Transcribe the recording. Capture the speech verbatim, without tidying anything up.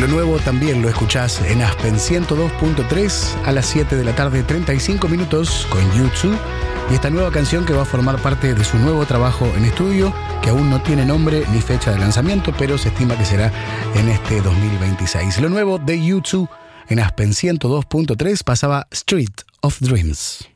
Lo nuevo también lo escuchás en Aspen ciento dos punto tres a las siete de la tarde, treinta y cinco minutos, con U dos. Y esta nueva canción que va a formar parte de su nuevo trabajo en estudio, que aún no tiene nombre ni fecha de lanzamiento, pero se estima que será en este dos mil veintiséis. Lo nuevo de U dos en Aspen ciento dos punto tres pasaba Street of Dreams.